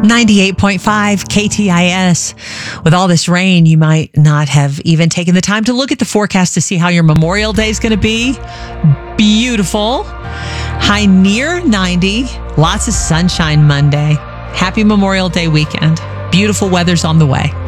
98.5 KTIS. With all this rain, you might not have even taken the time to look at the forecast to see how your Memorial Day is going to be. Beautiful. High near 90. Lots of sunshine Monday. Happy Memorial Day weekend. Beautiful weather's on the way.